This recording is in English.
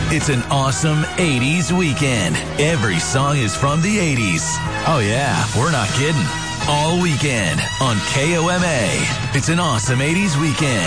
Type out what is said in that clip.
It's an awesome 80s weekend. Every song is from the 80s. Oh yeah, we're not kidding. All weekend on KOMA. It's an awesome 80s weekend.